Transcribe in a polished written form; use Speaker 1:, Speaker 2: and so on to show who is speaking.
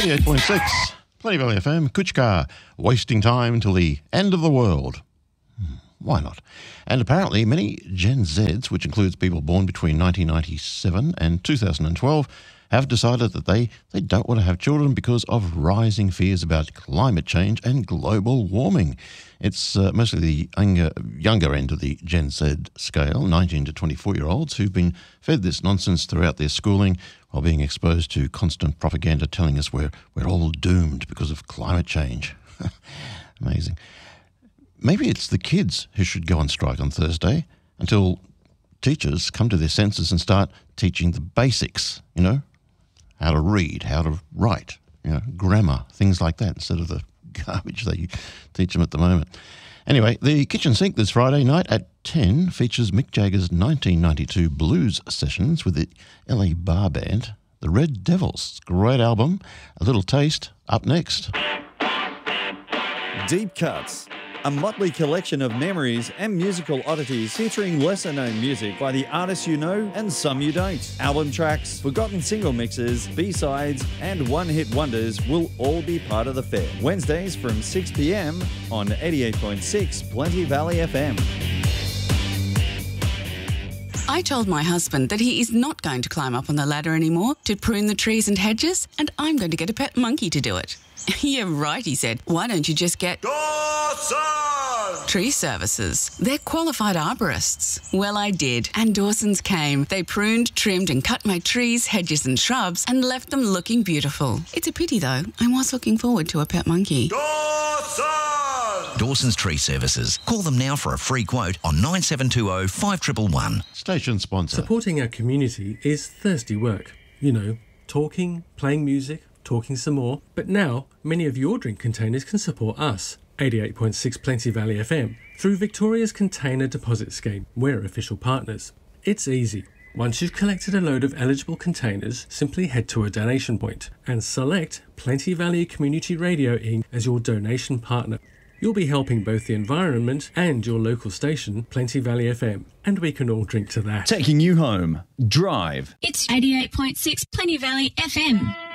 Speaker 1: 88.6, Plenty Valley FM, Kuchka, wasting time until the end of the world. Why not? And apparently many Gen Zs, which includes people born between 1997 and 2012, have decided that they don't want to have children because of rising fears about climate change and global warming. It's mostly the younger end of the Gen Z scale, 19 to 24-year-olds, who've been fed this nonsense throughout their schooling while being exposed to constant propaganda telling us we're all doomed because of climate change. Amazing. Maybe it's the kids who should go on strike on Thursday until teachers come to their senses and start teaching the basics, how to read, how to write, grammar, things like that, instead of the garbage they teach them at the moment. Anyway, the Kitchen Sink this Friday night at 10 features Mick Jagger's 1992 blues sessions with the LA Bar Band, the Red Devils. Great album. A little taste up next.
Speaker 2: Deep Cuts, a motley collection of memories and musical oddities featuring lesser-known music by the artists you know and some you don't. Album tracks, forgotten single mixes, B-sides and one-hit wonders will all be part of the fair. Wednesdays from 6 p.m. on 88.6 Plenty Valley FM.
Speaker 3: I told my husband that he is not going to climb up on the ladder anymore to prune the trees and hedges, and I'm going to get a pet monkey to do it. Yeah, right, he said. Why don't you just get Dawson Tree Services? They're qualified arborists. Well, I did. And Dawson's came. They pruned, trimmed and cut my trees, hedges and shrubs and left them looking beautiful. It's a pity, though. I was looking forward to a pet monkey.
Speaker 4: Dawson's Tree Services. Call them now for a free quote on 9720 5111.
Speaker 1: Station sponsor.
Speaker 5: Supporting our community is thirsty work. Talking, playing music, talking some more. But now, many of your drink containers can support us, 88.6 Plenty Valley FM, through Victoria's Container Deposit Scheme. We're official partners. It's easy. Once you've collected a load of eligible containers, simply head to a donation point and select Plenty Valley Community Radio Inc. as your donation partner. You'll be helping both the environment and your local station, Plenty Valley FM. And we can all drink to that.
Speaker 6: Taking you home. Drive.
Speaker 7: It's 88.6 Plenty Valley FM.